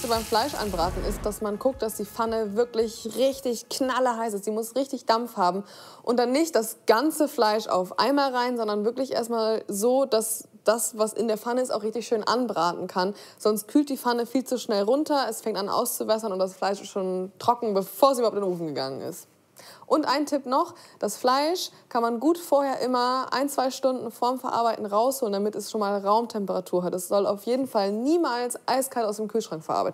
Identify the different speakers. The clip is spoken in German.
Speaker 1: Wichtigste beim Fleischanbraten ist, dass man guckt, dass die Pfanne wirklich richtig knallerheiß ist. Die muss richtig Dampf haben. Und dann nicht das ganze Fleisch auf einmal rein, sondern wirklich erstmal so, dass das, was in der Pfanne ist, auch richtig schön anbraten kann. Sonst kühlt die Pfanne viel zu schnell runter, es fängt an auszuwässern und das Fleisch ist schon trocken, bevor es überhaupt in den Ofen gegangen ist. Und ein Tipp noch, das Fleisch kann man gut vorher immer 1-2 Stunden vorm Verarbeiten rausholen, damit es schon mal Raumtemperatur hat. Es soll auf jeden Fall niemals eiskalt aus dem Kühlschrank verarbeitet